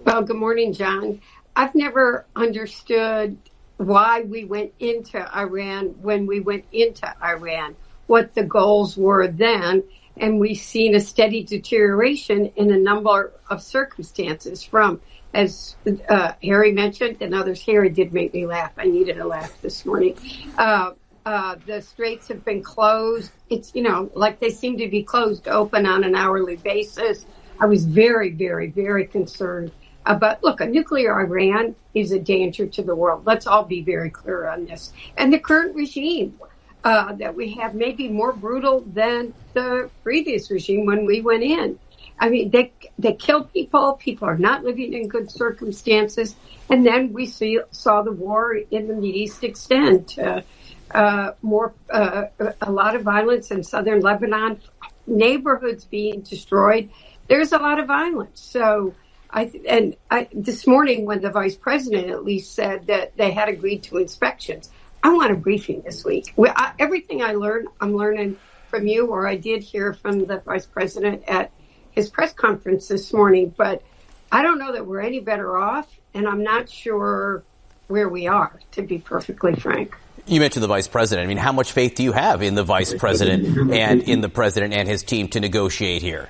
Well, good morning, John. I've never understood why we went into Iran when we went into Iran, what the goals were then, and we've seen a steady deterioration in a number of circumstances from, as Harry mentioned, and others. Harry did make me laugh. I needed a laugh this morning. The straits have been closed. It's, like they seem to be closed open on an hourly basis. I was very, very, very concerned about, look, a nuclear Iran is a danger to the world. Let's all be very clear on this. And the current regime that we have may be more brutal than the previous regime when we went in. I mean, they kill people. People are not living in good circumstances. And then we saw the war in the Middle East extend to a lot of violence in southern Lebanon, neighborhoods being destroyed. There's a lot of violence. So this morning when the vice president at least said that they had agreed to inspections, I want a briefing this week. Everything I learned, I'm learning from you, or I did hear from the vice president at his press conference this morning, but I don't know that we're any better off, and I'm not sure where we are, to be perfectly frank. You mentioned the vice president. I mean, how much faith do you have in the vice president and in the president and his team to negotiate here?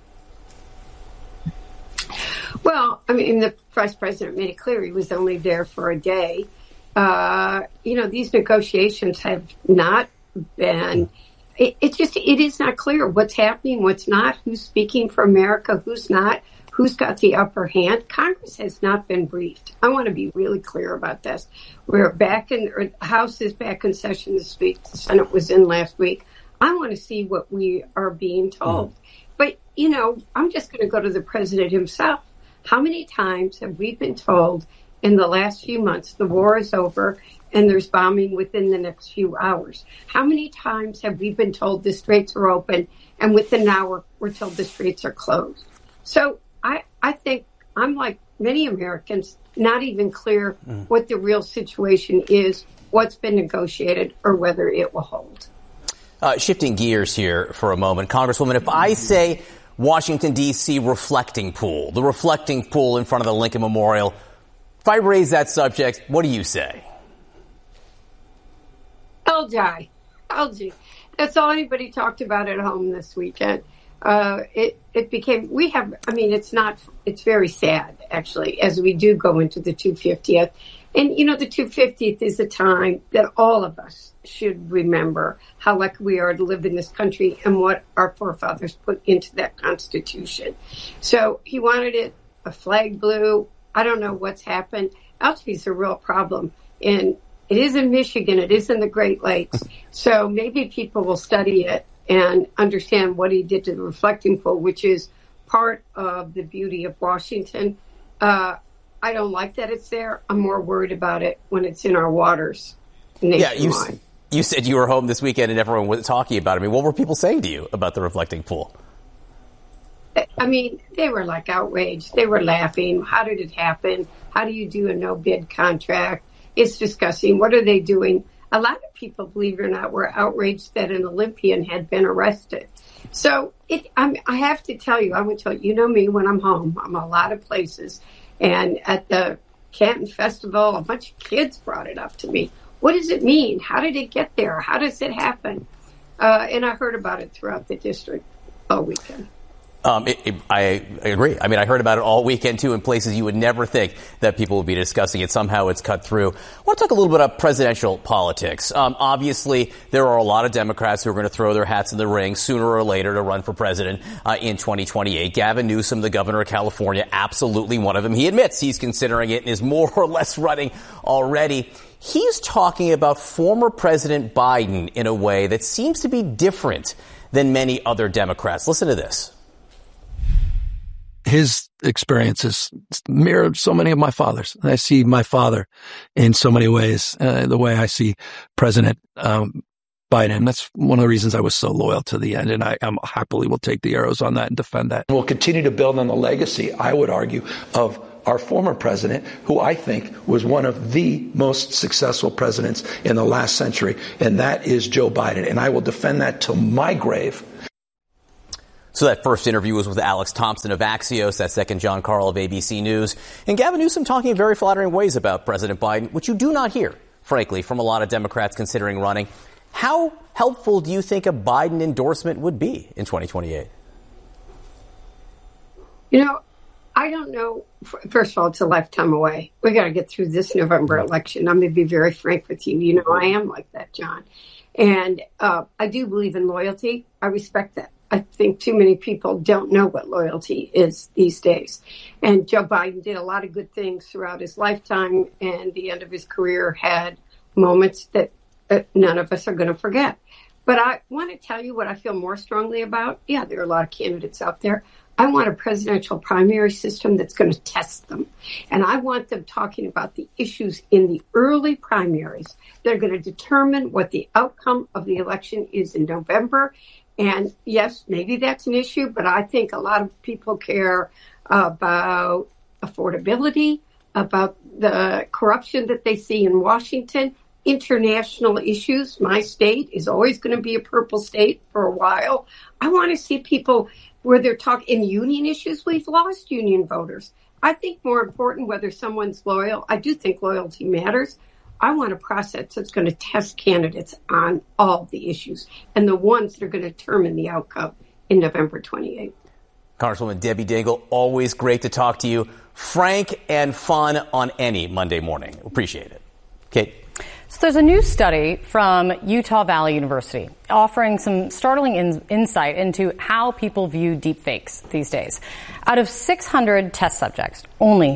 Well, I mean, the vice president made it clear he was only there for a day. These negotiations have not been, it is not clear what's happening, what's not, who's speaking for America, who's not, who's got the upper hand. Congress has not been briefed. I want to be really clear about this. The House is back in session this week. The Senate was in last week. I want to see what we are being told. But, I'm just going to go to the president himself. How many times have we been told in the last few months the war is over and there's bombing within the next few hours? How many times have we been told the straits are open and within an hour we're told the straits are closed? So I think I'm like many Americans, not even clear what the real situation is, what's been negotiated, or whether it will hold. Shifting gears here for a moment, Congresswoman, if I say Washington, D.C. reflecting pool, the reflecting pool in front of the Lincoln Memorial, if I raise that subject, what do you say? LG. That's all anybody talked about at home this weekend. It became, it's very sad, actually, as we do go into the 250th. And, the 250th is a time that all of us should remember how lucky we are to live in this country and what our forefathers put into that Constitution. So he wanted it, a flag blue. I don't know what's happened. Algae is a real problem. And it is in Michigan. It is in the Great Lakes. So maybe people will study it and understand what he did to the reflecting pool, which is part of the beauty of Washington. I don't like that it's there. I'm more worried about it when it's in our waters nationwide. Yeah, you said you were home this weekend and everyone was talking about it. I mean, what were people saying to you about the reflecting pool? I mean, they were like outraged. They were laughing. How did it happen? How do you do a no-bid contract? It's disgusting. What are they doing? A lot of people, believe it or not, were outraged that an Olympian had been arrested. So I have to tell you, I would tell you, me when I'm home. I'm a lot of places. And at the Canton Festival, a bunch of kids brought it up to me. What does it mean? How did it get there? How does it happen? And I heard about it throughout the district all weekend. I agree. I mean, I heard about it all weekend, too, in places you would never think that people would be discussing it. Somehow it's cut through. I want to talk a little bit about presidential politics. Obviously, there are a lot of Democrats who are going to throw their hats in the ring sooner or later to run for president in 2028. Gavin Newsom, the governor of California, absolutely one of them. He admits he's considering it and is more or less running already. He's talking about former President Biden in a way that seems to be different than many other Democrats. Listen to this. His experiences mirror so many of my father's. I see my father in so many ways, the way I see President Biden. That's one of the reasons I was so loyal to the end, and I happily will take the arrows on that and defend that. We'll continue to build on the legacy, I would argue, of our former president, who I think was one of the most successful presidents in the last century, and that is Joe Biden. And I will defend that till my grave. So that first interview was with Alex Thompson of Axios, that second John Carl of ABC News. And Gavin Newsom talking in very flattering ways about President Biden, which you do not hear, frankly, from a lot of Democrats considering running. How helpful do you think a Biden endorsement would be in 2028? You know, I don't know. First of all, it's a lifetime away. We got to get through this November election. I'm going to be very frank with you. You know, I am like that, John. And I do believe in loyalty. I respect that. I think too many people don't know what loyalty is these days. And Joe Biden did a lot of good things throughout his lifetime, and the end of his career had moments that none of us are going to forget. But I want to tell you what I feel more strongly about. Yeah, there are a lot of candidates out there. I want a presidential primary system that's going to test them. And I want them talking about the issues in the early primaries that are going to determine what the outcome of the election is in November. And yes, maybe that's an issue, but I think a lot of people care about affordability, about the corruption that they see in Washington, international issues. My state is always going to be a purple state for a while. I want to see people where they're talking in union issues. We've lost union voters. I think more important whether someone's loyal. I do think loyalty matters. I want a process that's going to test candidates on all the issues and the ones that are going to determine the outcome in November 28th. Congresswoman Debbie Dingell, always great to talk to you. Frank and fun on any Monday morning. Appreciate it. Kate. So there's a new study from Utah Valley University offering some startling insight into how people view deepfakes these days. Out of 600 test subjects, only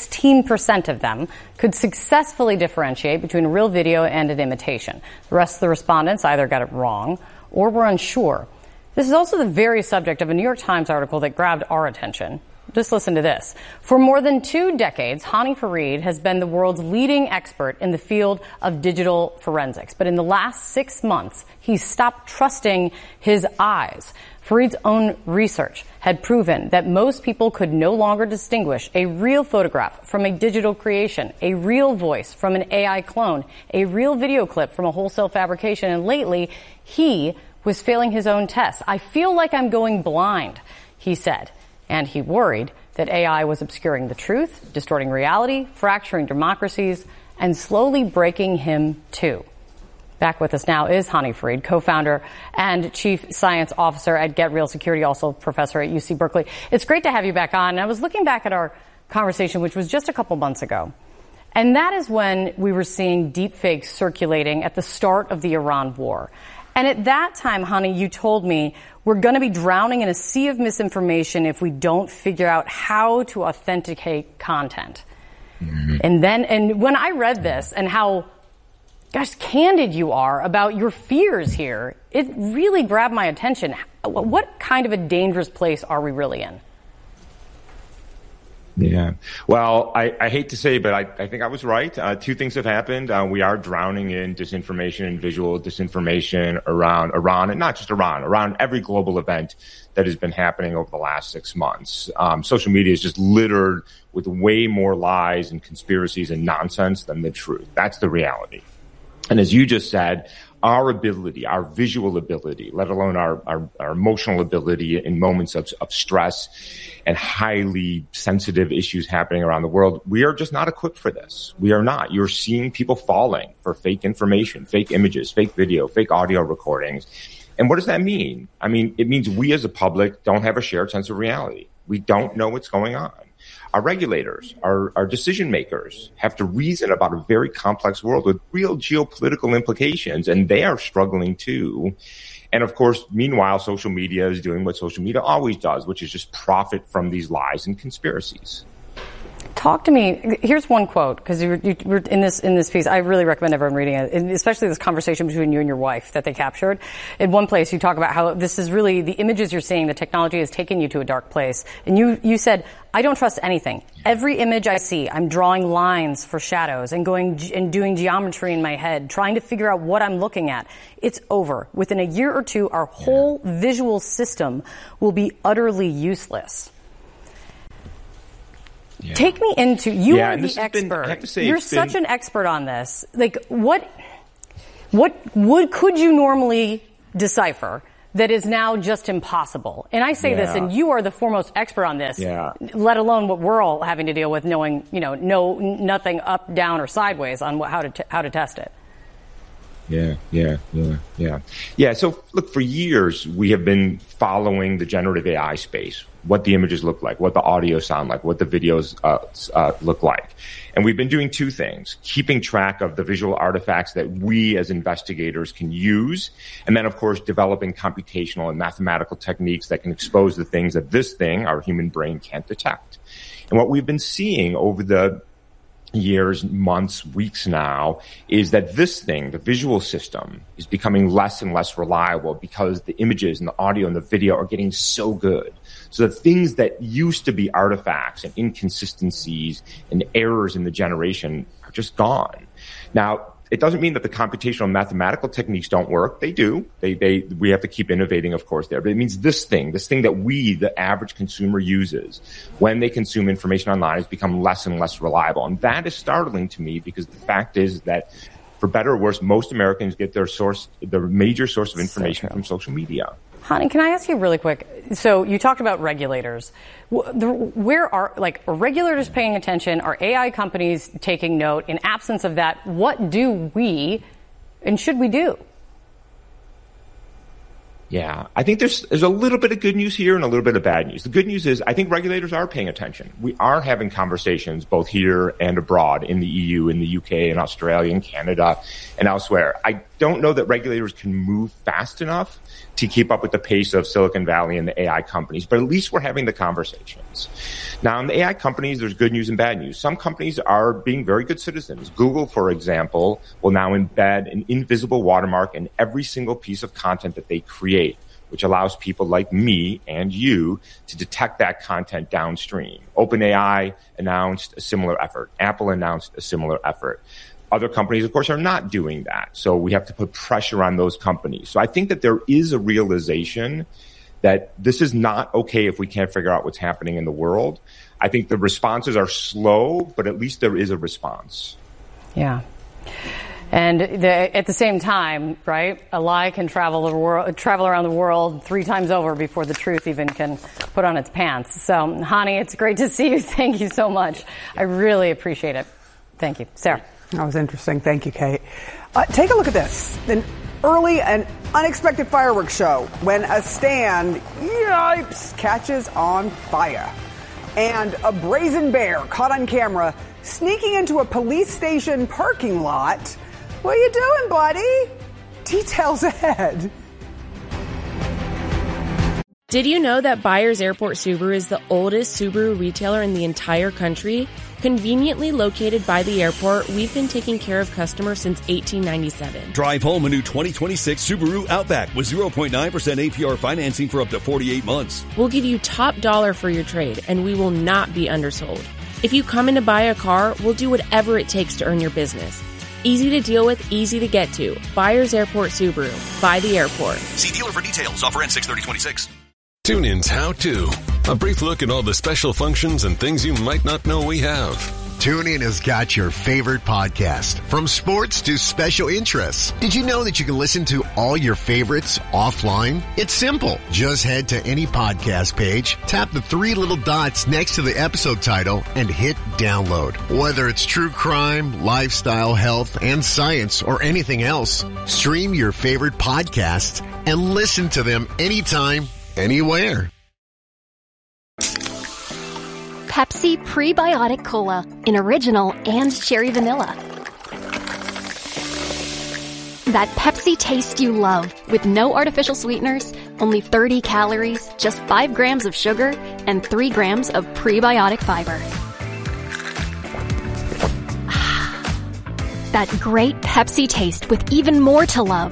16% of them could successfully differentiate between a real video and an imitation. The rest of the respondents either got it wrong or were unsure. This is also the very subject of a New York Times article that grabbed our attention. Just listen to this. For more than 2 decades, Hany Farid has been the world's leading expert in the field of digital forensics. But in the last 6 months, he's stopped trusting his eyes. Farid's own research had proven that most people could no longer distinguish a real photograph from a digital creation, a real voice from an AI clone, a real video clip from a wholesale fabrication. And lately, he was failing his own tests. I feel like I'm going blind, he said. And he worried that AI was obscuring the truth, distorting reality, fracturing democracies, and slowly breaking him too. Back with us now is Hany Farid, co-founder and chief science officer at Get Real Security, also professor at UC Berkeley. It's great to have you back on. And I was looking back at our conversation, which was just a couple months ago. And that is when we were seeing deepfakes circulating at the start of the Iran war. And at that time, Hany, you told me we're going to be drowning in a sea of misinformation if we don't figure out how to authenticate content. Mm-hmm. And when I read this and how, gosh, candid you are about your fears here, it really grabbed my attention. What kind of a dangerous place are we really in? Yeah. Well, I hate to say, but I think I was right. 2 things have happened. We are drowning in disinformation and visual disinformation around Iran, and not just Iran, around every global event that has been happening over the last 6 months. Social media is just littered with way more lies and conspiracies and nonsense than the truth. That's the reality. And as you just said, our ability, our visual ability, let alone our emotional ability in moments of stress and highly sensitive issues happening around the world, we are just not equipped for this. We are not. You're seeing people falling for fake information, fake images, fake video, fake audio recordings. And what does that mean? I mean, it means we as a public don't have a shared sense of reality. We don't know what's going on. Our regulators, our decision makers have to reason about a very complex world with real geopolitical implications, and they are struggling too. And of course, meanwhile, social media is doing what social media always does, which is just profit from these lies and conspiracies. Talk to me. Here's one quote, because you were in this piece. I really recommend everyone reading it, and especially this conversation between you and your wife that they captured. In one place, you talk about how this is really the images you're seeing. The technology has taken you to a dark place, and you said, "I don't trust anything. Every image I see, I'm drawing lines for shadows and going and doing geometry in my head, trying to figure out what I'm looking at. It's over. Within a year or two, our whole visual system will be utterly useless." Yeah. Take me into, you are the expert. You're such an expert on this. Like, what could you normally decipher that is now just impossible. And I say this, and you are the foremost expert on this, let alone what we're all having to deal with, knowing, nothing up, down, or sideways on how to test it. Yeah. So look, for years, we have been following the generative AI space, what the images look like, what the audio sound like, what the videos look like. And we've been doing two things: keeping track of the visual artifacts that we as investigators can use, and then, of course, developing computational and mathematical techniques that can expose the things that this thing, our human brain, can't detect. And what we've been seeing over the years, months, weeks now, is that this thing, the visual system, is becoming less and less reliable because the images and the audio and the video are getting so good. So the things that used to be artifacts and inconsistencies and errors in the generation are just gone. Now, it doesn't mean that the computational and mathematical techniques don't work. They do. We have to keep innovating, of course, there. But it means this thing that we, the average consumer, uses when they consume information online has become less and less reliable. And that is startling to me, because the fact is that, for better or worse, most Americans get their major source of information from social media. Hani, can I ask you really quick? So you talked about regulators. Where are regulators paying attention? Are AI companies taking note? In absence of that, what do we and should we do? Yeah, I think there's a little bit of good news here and a little bit of bad news. The good news is I think regulators are paying attention. We are having conversations both here and abroad, in the EU, in the UK, in Australia, in Canada, and elsewhere. I don't know that regulators can move fast enough to keep up with the pace of Silicon Valley and the AI companies, but at least we're having the conversations. Now, in the AI companies, there's good news and bad news. Some companies are being very good citizens. Google, for example, will now embed an invisible watermark in every single piece of content that they create, which allows people like me and you to detect that content downstream. OpenAI announced a similar effort. Apple announced a similar effort. Other companies, of course, are not doing that. So we have to put pressure on those companies. So I think that there is a realization that this is not okay if we can't figure out what's happening in the world. I think the responses are slow, but at least there is a response. Yeah. And at the same time, right, a lie can travel around the world 3 times over before the truth even can put on its pants. So, Hani, it's great to see you. Thank you so much. I really appreciate it. Thank you. Sarah. That was interesting. Thank you, Kate. Take a look at this. An early and unexpected fireworks show when a stand, yipes, catches on fire. And a brazen bear caught on camera sneaking into a police station parking lot. What are you doing, buddy? Details ahead. Did you know that Byers Airport Subaru is the oldest Subaru retailer in the entire country? Conveniently located by the airport, we've been taking care of customers since 1897. Drive home a new 2026 Subaru Outback with 0.9% APR financing for up to 48 months. We'll give you top dollar for your trade, and we will not be undersold. If you come in to buy a car, we'll do whatever it takes to earn your business. Easy to deal with, easy to get to. Byers Airport Subaru. By the airport. See dealer for details. Offer ends 6/30/26. TuneIn's How To. A brief look at all the special functions and things you might not know we have. TuneIn has got your favorite podcast, from sports to special interests. Did you know that you can listen to all your favorites offline? It's simple. Just head to any podcast page, tap the 3 little dots next to the episode title, and hit download. Whether it's true crime, lifestyle, health, and science, or anything else, stream your favorite podcasts and listen to them anytime, anywhere. Pepsi Prebiotic Cola in original and cherry vanilla. That Pepsi taste you love, with no artificial sweeteners, only 30 calories, just 5 grams of sugar, and 3 grams of prebiotic fiber. That great Pepsi taste with even more to love.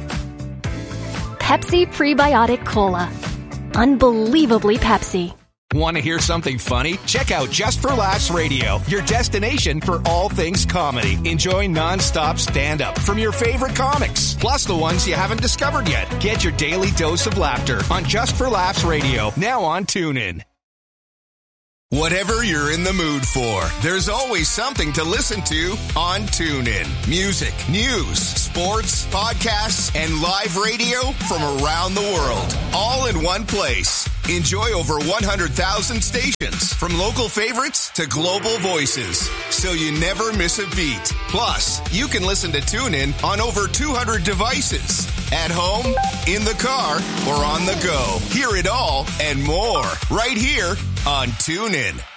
Pepsi Prebiotic Cola. Unbelievably Pepsi. Want to hear something funny? Check out Just for Laughs Radio, your destination for all things comedy. Enjoy non-stop stand-up from your favorite comics, plus the ones you haven't discovered yet. Get your daily dose of laughter on Just for Laughs Radio, now on TuneIn. Whatever you're in the mood for, there's always something to listen to on TuneIn. Music, news, sports, podcasts, and live radio from around the world, all in one place. Enjoy over 100,000 stations, from local favorites to global voices, so you never miss a beat. Plus, you can listen to TuneIn on over 200 devices. At home, in the car, or on the go. Hear it all and more right here on TuneIn.